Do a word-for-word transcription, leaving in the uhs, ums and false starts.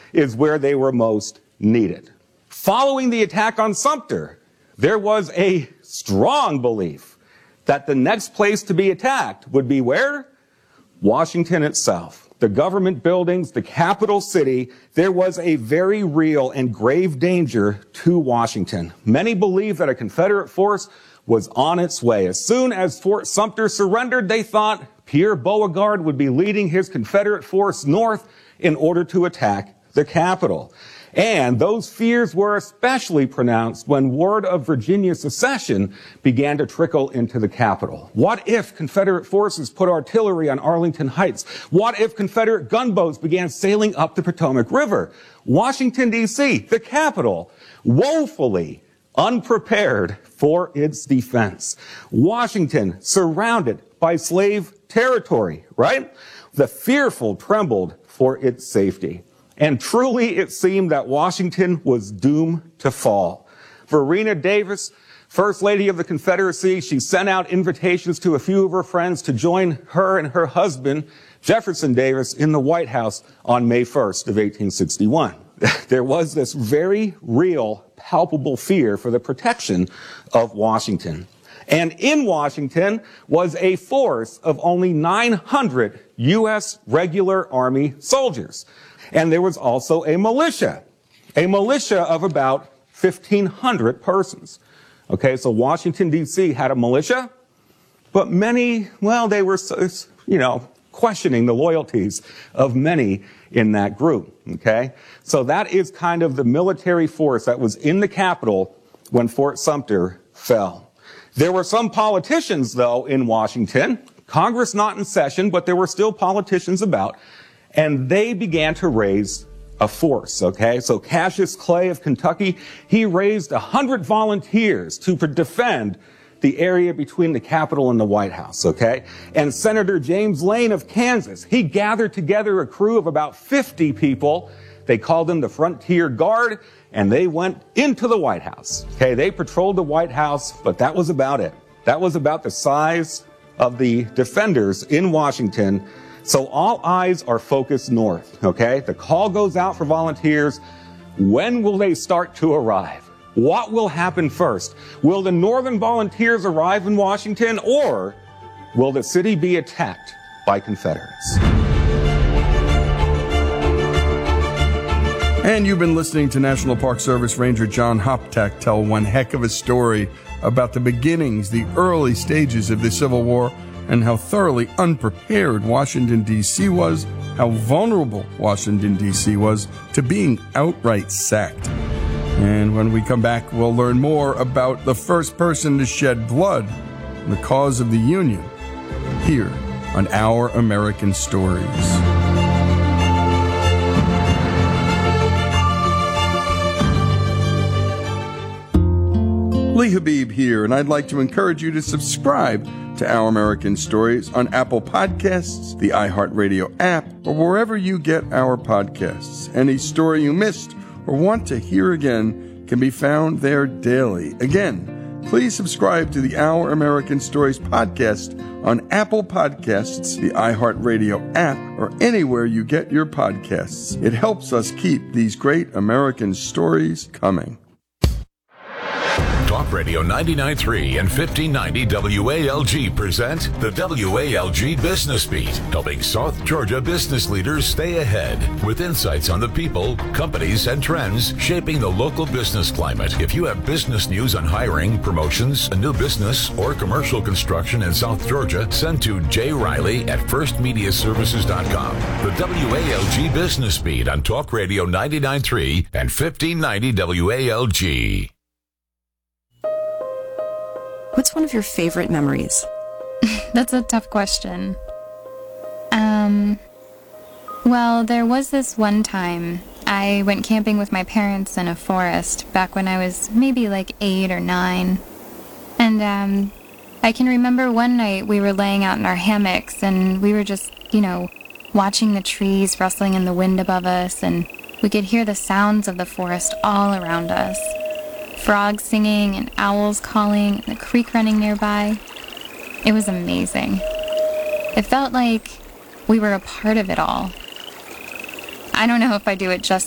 is where they were most needed. Following the attack on Sumter, there was a strong belief that the next place to be attacked would be where? Washington itself. The government buildings, the capital city, there was a very real and grave danger to Washington. Many believe that a Confederate force was on its way. As soon as Fort Sumter surrendered, they thought Pierre Beauregard would be leading his Confederate force north in order to attack the capital. And those fears were especially pronounced when word of Virginia's secession began to trickle into the capital. What if Confederate forces put artillery on Arlington Heights? What if Confederate gunboats began sailing up the Potomac River? Washington, D C, the capital, woefully unprepared for its defense. Washington surrounded by slave territory, right? The fearful trembled for its safety. And truly, it seemed that Washington was doomed to fall. Varina Davis, First Lady of the Confederacy, she sent out invitations to a few of her friends to join her and her husband, Jefferson Davis, in the White House on May first of eighteen sixty-one. There was this very real, palpable fear for the protection of Washington. And in Washington was a force of only nine hundred U S regular Army soldiers. And there was also a militia, a militia of about fifteen hundred persons. Okay, so Washington, D C had a militia, but many, well, they were, you know, questioning the loyalties of many in that group. Okay, so that is kind of the military force that was in the capital when Fort Sumter fell. There were some politicians, though, in Washington, Congress not in session, but there were still politicians about. And they began to raise a force, okay? So Cassius Clay of Kentucky, he raised one hundred volunteers to defend the area between the Capitol and the White House, okay? And Senator James Lane of Kansas, he gathered together a crew of about fifty people. They called them the Frontier Guard, and they went into the White House, okay? They patrolled the White House, but that was about it. That was about the size of the defenders in Washington. So all eyes are focused north, okay? The call goes out for volunteers. When will they start to arrive? What will happen first? Will the Northern volunteers arrive in Washington, or will the city be attacked by Confederates? And you've been listening to National Park Service Ranger John Hoptak tell one heck of a story about the beginnings, the early stages of the Civil War, and how thoroughly unprepared Washington, D C was, how vulnerable Washington, D C was to being outright sacked. And when we come back, we'll learn more about the first person to shed blood, the cause of the Union, here on Our American Stories. Lee Habib here, and I'd like to encourage you to subscribe to Our American Stories on Apple Podcasts, the iHeartRadio app, or wherever you get our podcasts. Any story you missed or want to hear again can be found there daily. Again, please subscribe to the Our American Stories podcast on Apple Podcasts, the iHeartRadio app, or anywhere you get your podcasts. It helps us keep these great American stories coming. Talk Radio ninety-nine point three and fifteen ninety W A L G present the W A L G Business Beat, helping South Georgia business leaders stay ahead with insights on the people, companies, and trends shaping the local business climate. If you have business news on hiring, promotions, a new business, or commercial construction in South Georgia, send to Jay Riley at first media services dot com. The W A L G Business Beat on Talk Radio ninety-nine point three and fifteen ninety W A L G. What's one of your favorite memories? That's a tough question. Um, well, there was this one time I went camping with my parents in a forest back when I was maybe like eight or nine. And um, I can remember one night we were laying out in our hammocks and we were just, you know, watching the trees rustling in the wind above us, and we could hear the sounds of the forest all around us. Frogs singing and owls calling and the creek running nearby. It was amazing. It felt like we were a part of it all. I don't know if I do it justice